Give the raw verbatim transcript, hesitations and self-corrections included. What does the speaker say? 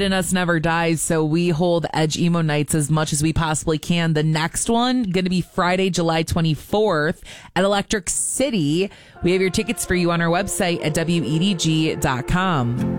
in us never dies, so we hold Edge Emo Nights as much as we possibly can. The next one going to be Friday, July twenty-fourth at Electric City. We have your tickets for you on our website at W E D G dot com.